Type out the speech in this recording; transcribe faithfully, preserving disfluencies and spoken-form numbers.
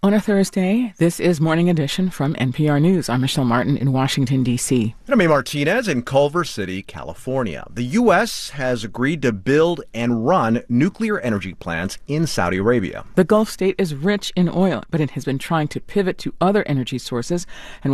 On a Thursday, this is Morning Edition from N P R News. I'm Michelle Martin in Washington, D C. And I'm A. Martinez in Culver City, California. The U S has agreed to build and run nuclear energy plants in Saudi Arabia. The Gulf state is rich in oil, but it has been trying to pivot to other energy sources. And